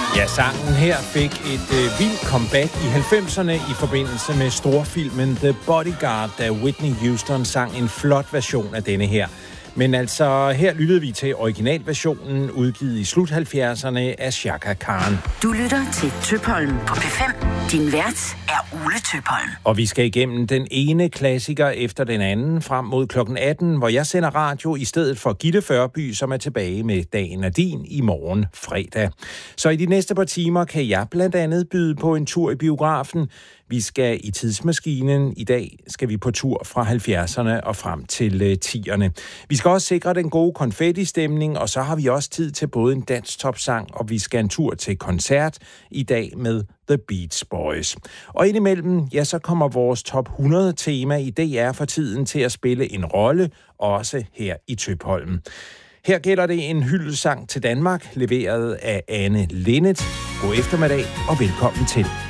Ja, sangen her fik et vildt comeback i 90'erne i forbindelse med storfilmen The Bodyguard, da Whitney Houston sang en flot version af denne her. Men altså, her lyttede vi til originalversionen, udgivet i slut 70'erne af Chaka Khan. Du lytter til Tøpholm på P5. Din vært er Ole Tøpholm. Og vi skal igennem den ene klassiker efter den anden frem mod klokken 18, hvor jeg sender radio i stedet for Gitte Førby, som er tilbage med Dagen er din i morgen fredag. Så i de næste par timer kan jeg blandt andet byde på en tur i biografen. Vi skal i tidsmaskinen. I dag skal vi på tur fra 70'erne og frem til 10'erne. Vi skal også sikre den gode konfetti-stemning, og så har vi også tid til både en dansk topsang, og vi skal en tur til koncert i dag med The Beach Boys. Og indimellem, ja, så kommer vores top 100 tema i DR for tiden til at spille en rolle, også her i Tøpholm. Her gælder det en hyldesang til Danmark, leveret af Anne Linnet. God eftermiddag og velkommen til.